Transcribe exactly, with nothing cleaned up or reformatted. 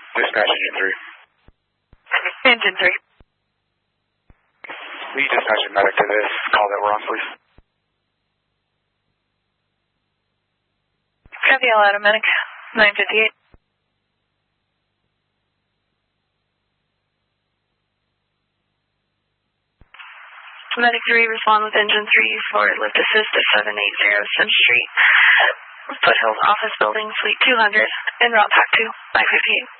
Dispatch Engine three. Engine three. Will you dispatch a medic to this call that we're on, please? Gabrielle Adam medic, nine fifty-eight. Medic three, respond with engine three for lift assist at seven eighty Sims Street, Foothills Office Building, Suite two hundred, en route pack two, nine fifty-eight.